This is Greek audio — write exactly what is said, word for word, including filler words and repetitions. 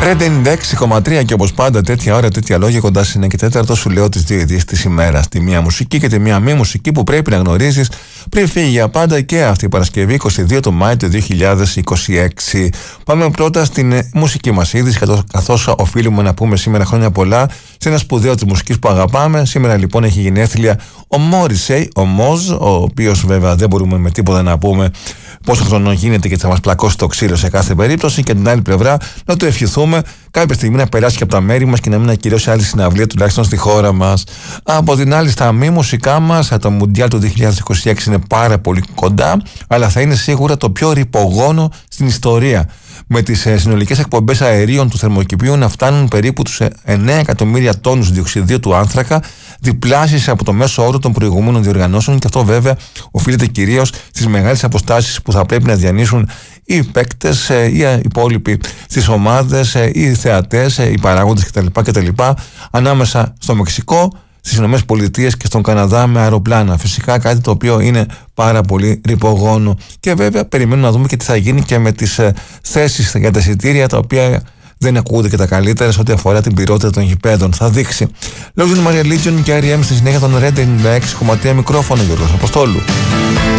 Red ενενήντα έξι κόμμα τρία και όπως πάντα τέτοια ώρα, τέτοια λόγια κοντά στις εννιά και τέταρτο σου λέω τις δύο ειδήσεις της ημέρας. Τη μία μουσική και τη μία μη μουσική που πρέπει να γνωρίζεις πριν φύγει για πάντα και αυτή η Παρασκευή είκοσι δύο του Μάη του δύο χιλιάδες είκοσι έξι. Πάμε πρώτα στην μουσική μας είδηση, καθώς οφείλουμε να πούμε σήμερα χρόνια πολλά σε ένα σπουδαίο της μουσικής που αγαπάμε. Σήμερα λοιπόν έχει γενέθλια ο Morrissey, ο Moz, ο οποίος βέβαια δεν μπορούμε με τίποτα να πούμε πόσο χρόνο γίνεται και θα μας πλακώσει το ξύλο σε κάθε περίπτωση, και την άλλη πλευρά να του ευχηθούμε κάποια στιγμή να περάσει και από τα μέρη μας και να μην ακυρώσει άλλη συναυλία τουλάχιστον στη χώρα μας. Από την άλλη, στα μη μουσικά μας, το Μουντιάλ του δύο χιλιάδες είκοσι έξι είναι πάρα πολύ κοντά, αλλά θα είναι σίγουρα το πιο ρυπογόνο στην ιστορία, με τις ε, συνολικές εκπομπές αερίων του θερμοκηπίου να φτάνουν περίπου τους εννέα εκατομμύρια τόνους διοξιδίου του άνθρακα, διπλάσιες από το μέσο όρο των προηγούμενων διοργανώσεων, και αυτό βέβαια οφείλεται κυρίως στις μεγάλες αποστάσεις που θα πρέπει να διανύσουν οι παίκτες, ε, οι υπόλοιποι στις ομάδες, ε, οι θεατές, ε, οι παράγοντες κτλ. κτλ. Ανάμεσα στο Μεξικό, στις Ηνωμένες Πολιτείες και στον Καναδά με αεροπλάνα. Φυσικά κάτι το οποίο είναι πάρα πολύ ρυπογόνο. Και βέβαια περιμένουμε να δούμε και τι θα γίνει και με τις ε, θέσεις για τα εισιτήρια, τα οποία δεν ακούγονται και τα καλύτερα σε ό,τι αφορά την πυρότητα των γηπέδων. Θα δείξει. Λόγω του Maria Legion και αρ ι εμ στη συνέχεια των Red ενενήντα έξι κόμμα τρία, μικρόφωνο Γιώργος Αποστόλου.